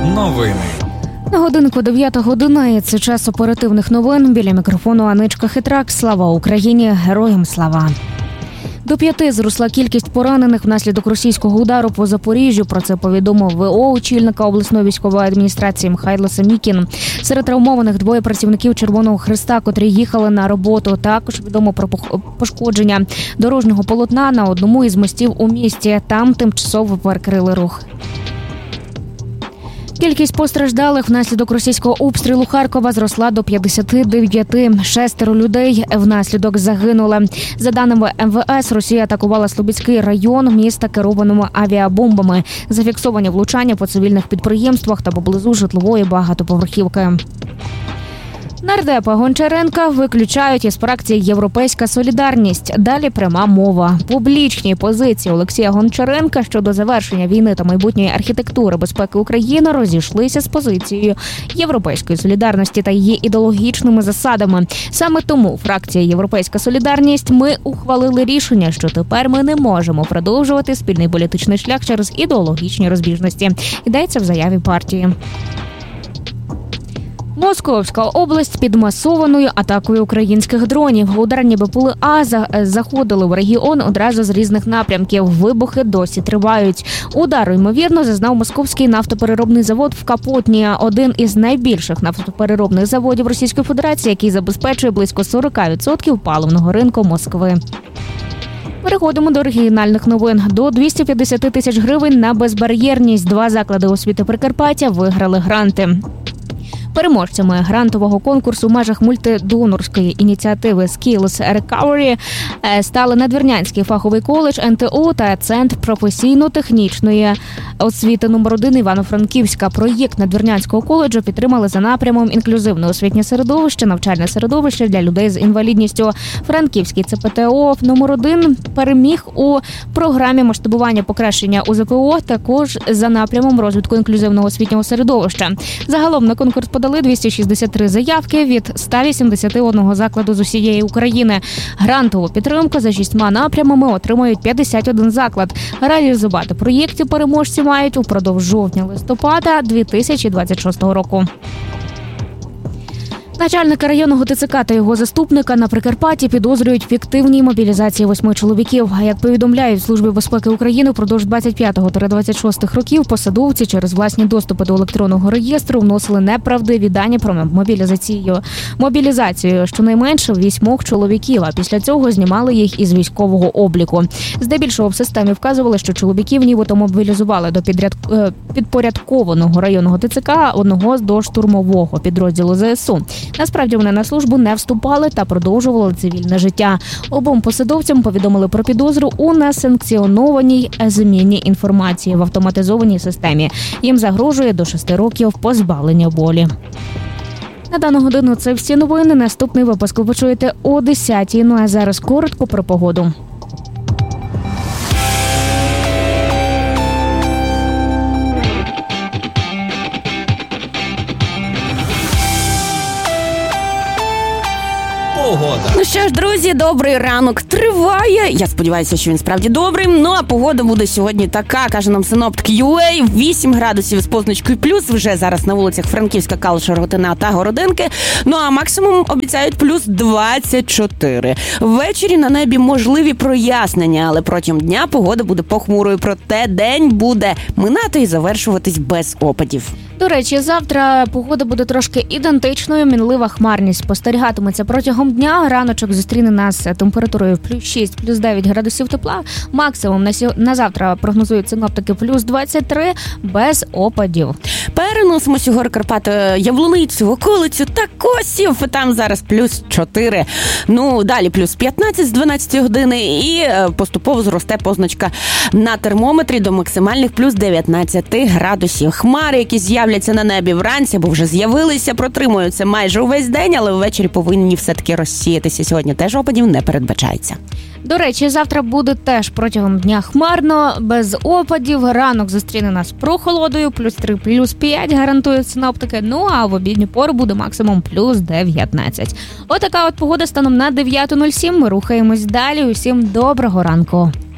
Новини. На годинку 9 година. Це час оперативних новин. Біля мікрофону Аничка Хитрак. Слава Україні! Героям слава! До 5 зросла кількість поранених внаслідок російського удару по Запоріжжю. Про це повідомив ВО очільника обласної військової адміністрації Михайло Самікін. Серед травмованих 2 працівників Червоного Хреста, котрі їхали на роботу. Також відомо про пошкодження дорожнього полотна на одному із мостів у місті. Там тимчасово перекрили рух. Кількість постраждалих внаслідок російського обстрілу Харкова зросла до 59. 6 людей внаслідок загинули. За даними МВС, Росія атакувала Слобідський район міста керованими авіабомбами. Зафіксовані влучання по цивільних підприємствах та поблизу житлової багатоповерхівки. Нардепа Гончаренка виключають із фракції «Європейська солідарність». Далі пряма мова. Публічні позиції Олексія Гончаренка щодо завершення війни та майбутньої архітектури безпеки України розійшлися з позицією «Європейської солідарності» та її ідеологічними засадами. Саме тому фракція «Європейська солідарність» ми ухвалили рішення, що тепер ми не можемо продовжувати спільний політичний шлях через ідеологічні розбіжності. Йдеться в заяві партії. Московська область під масованою атакою українських дронів. Ударні БПЛА заходили в регіон одразу з різних напрямків. Вибухи досі тривають. Удару, ймовірно, зазнав московський нафтопереробний завод в Капотні. Один із найбільших нафтопереробних заводів Російської Федерації, який забезпечує близько 40% паливного ринку Москви. Переходимо до регіональних новин. До 250 тисяч гривень на безбар'єрність. 2 заклади освіти Прикарпаття виграли гранти. Переможцями грантового конкурсу в межах мультидонорської ініціативи Skills Recovery стали Надвірнянський фаховий коледж НТУ та Центр професійно-технічної освіти номер 1 Івано-Франківська. Проєкт Надвірнянського коледжу підтримали за напрямом інклюзивне освітнє середовище, навчальне середовище для людей з інвалідністю. Франківський ЦПТО номер 1 переміг у програмі масштабування покращення УЗПО, також за напрямом розвитку інклюзивного освітнього середовища. Загалом на конкурс подали 263 заявки від 181 закладу з усієї України. Грантову підтримку за 6 напрямами отримують 51 заклад. Реалізувати проєкти переможці мають упродовж жовтня-листопада 2026 року. Начальника районного ТЦК та його заступника на Прикарпатті підозрюють в фіктивній мобілізації 8 чоловіків. Як повідомляють в Службі безпеки України, впродовж 25-26 років посадовці через власні доступи до електронного реєстру вносили неправдиві дані про мобілізацію щонайменше 8 чоловіків, а після цього знімали їх із військового обліку. Здебільшого в системі вказували, що чоловіків нібито мобілізували до підпорядкованого районного ТЦК, одного до штурмового підрозділу ЗСУ. Насправді вони на службу не вступали та продовжували цивільне життя. Обом посадовцям повідомили про підозру у несанкціонованій зміні інформації в автоматизованій системі. Їм загрожує до 6 років позбавлення волі. На дану годину це всі новини. Наступний випуск ви почуєте о 10-й. Ну а зараз коротко про погоду. Погода. Ну що ж, друзі, добрий ранок триває. Я сподіваюся, що він справді добрий. Ну, а погода буде сьогодні така, каже нам синоптик UA. 8 градусів з позначкою плюс. Вже зараз на вулицях Франківська, Калуша, Рогатина та Городинки. Ну, а максимум обіцяють плюс 24. Ввечері на небі можливі прояснення, але протягом дня погода буде похмурою. Проте день буде минати і завершуватись без опадів. До речі, завтра погода буде трошки ідентичною. Мінлива хмарність спостерігатиметься протягом дня. Раночок зустріне нас температурою плюс 6, плюс 9 градусів тепла. Максимум на завтра прогнозують синоптики плюс 23, без опадів. Переносимося у гори Карпати, Яблуницю, околицю та Косів. Там зараз плюс 4. Ну, далі плюс 15 з 12 години і поступово зросте позначка на термометрі до максимальних плюс 19 градусів. Хмари, які з'являться на небі вранці, бо вже з'явилися, протримуються майже увесь день, але ввечері повинні все-таки розсіятися. Сьогодні теж опадів не передбачається. До речі, завтра буде теж протягом дня хмарно, без опадів. Ранок зустріне нас прохолодою, плюс 3, плюс 5 гарантують синоптики. Ну, а в обідню пору буде максимум плюс 19. Отака от погода станом на 9:07. Ми рухаємось далі. Усім доброго ранку.